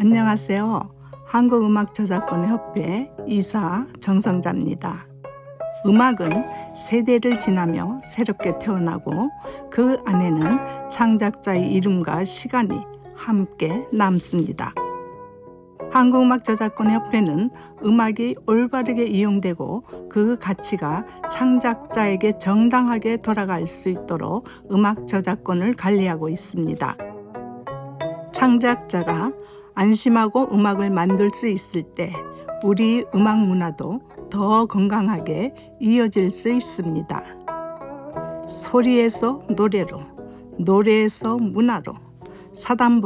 안녕하세요. 한국음악저작권협회 이사 정성자입니다. 음악은 세대를 지나며 새롭게 태어나고 그 안에는 창작자의 이름과 시간이 함께 남습니다. 한국음악저작권협회는 음악이 올바르게 이용되고 그 가치가 창작자에게 정당하게 돌아갈 수 있도록 음악 저작권을 관리하고 있습니다. 창작자가 안심하고 음악을 만들 수 있을 때 우리 음악 문화도 더 건강하게 이어질 수 있습니다. 소리에서 노래로, 노래에서 문화로 사단법